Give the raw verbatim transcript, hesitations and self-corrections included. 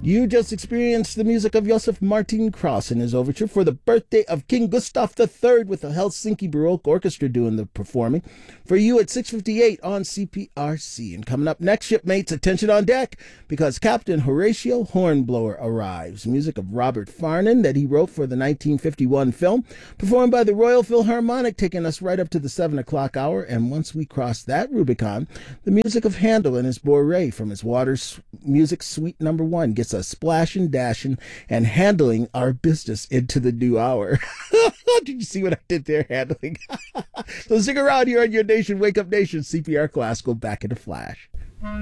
You just experienced the music of Josef Martin Krauss in his overture for the birthday of King Gustav the Third, with the Helsinki Baroque Orchestra doing the performing for you at six fifty-eight on C P R C. And coming up next, shipmates, attention on deck, because Captain Horatio Hornblower arrives. Music of Robert Farnon that he wrote for the nineteen fifty-one film, performed by the Royal Philharmonic, taking us right up to the seven o'clock hour. And once we cross that Rubicon, the music of Handel and his Bourrée from his Waters Music Suite Number One gets us splashing, dashing, and handling our business into the new hour. Did you see what I did there, handling? So stick around here on your Nation Wake Up Nation. C P R Classical back in a flash.